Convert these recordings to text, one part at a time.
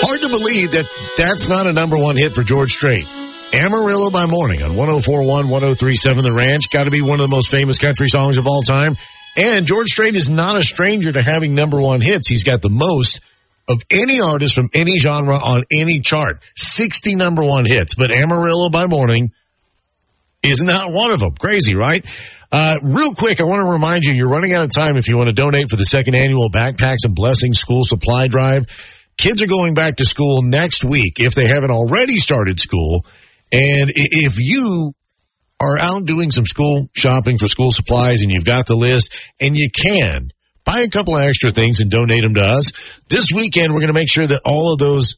Hard to believe that that's not a number one hit for George Strait. Amarillo by Morning on 104.1, 103.7 The Ranch. Got to be one of the most famous country songs of all time. And George Strait is not a stranger to having number one hits. He's got the most of any artist from any genre on any chart. 60 number one hits. But Amarillo by Morning is not one of them. Crazy, right? Real quick, I want to remind you, you're running out of time if you want to donate for the second annual Backpacks and Blessings School Supply Drive. Kids are going back to school next week if they haven't already started school. And if you are out doing some school shopping for school supplies and you've got the list and you can, buy a couple of extra things and donate them to us. This weekend, we're going to make sure that all those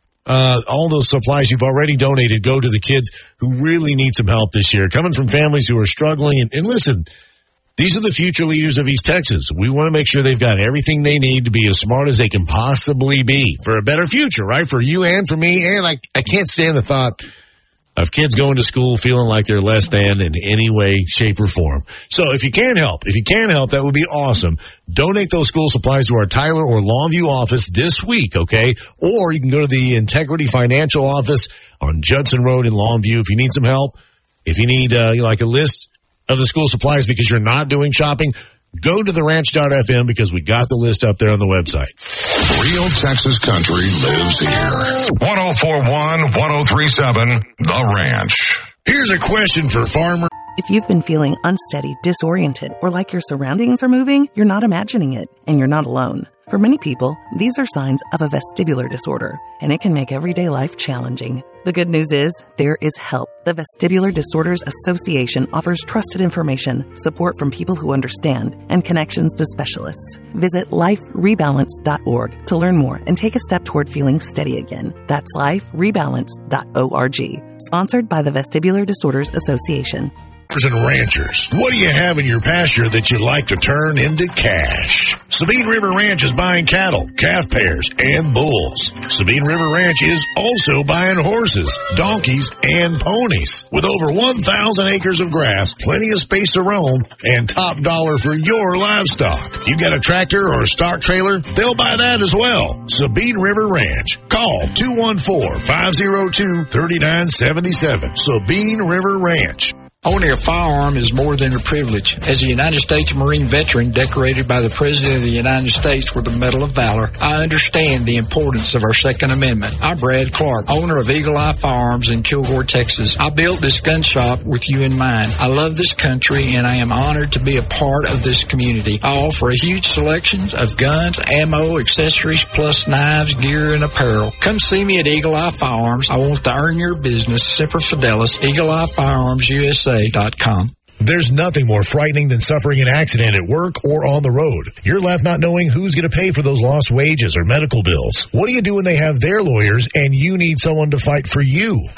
supplies you've already donated go to the kids who really need some help this year, coming from families who are struggling. And listen, these are the future leaders of East Texas. We want to make sure they've got everything they need to be as smart as they can possibly be for a better future, right? For you and for me. And I can't stand the thought of kids going to school feeling like they're less than in any way, shape, or form. So if you can help, that would be awesome. Donate those school supplies to our Tyler or Longview office this week, okay? Or you can go to the Integrity Financial office on Judson Road in Longview if you need some help. If you need like a list of the school supplies because you're not doing shopping, go to theranch.fm because we got the list up there on the website. Real Texas country lives here. 104.1, 103.7, The Ranch. Here's a question for farmers. If you've been feeling unsteady, disoriented, or like your surroundings are moving, you're not imagining it, and you're not alone. For many people, these are signs of a vestibular disorder, and it can make everyday life challenging. The good news is, there is help. The Vestibular Disorders Association offers trusted information, support from people who understand, and connections to specialists. Visit liferebalance.org to learn more and take a step toward feeling steady again. That's liferebalance.org. Sponsored by the Vestibular Disorders Association. And ranchers, what do you have in your pasture that you'd like to turn into cash? Sabine River Ranch is buying cattle, calf pairs, and bulls. Sabine River Ranch is also buying horses, donkeys, and ponies. With over 1,000 acres of grass, plenty of space to roam, and top dollar for your livestock. If you got a tractor or a stock trailer, they'll buy that as well. Sabine River Ranch. Call 214-502-3977. Sabine River Ranch. Owning a firearm is more than a privilege. As a United States Marine veteran decorated by the President of the United States with the Medal of Valor, I understand the importance of our Second Amendment. I'm Brad Clark, owner of Eagle Eye Firearms in Kilgore, Texas. I built this gun shop with you in mind. I love this country, and I am honored to be a part of this community. I offer a huge selection of guns, ammo, accessories, plus knives, gear, and apparel. Come see me at Eagle Eye Firearms. I want to earn your business. Semper Fidelis, Eagle Eye Firearms USA. There's nothing more frightening than suffering an accident at work or on the road. You're left not knowing who's going to pay for those lost wages or medical bills. What do you do when they have their lawyers and you need someone to fight for you?